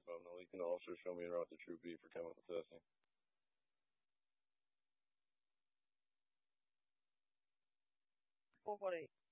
No, you can also show me en route to Troop B for chemical testing. Four 48.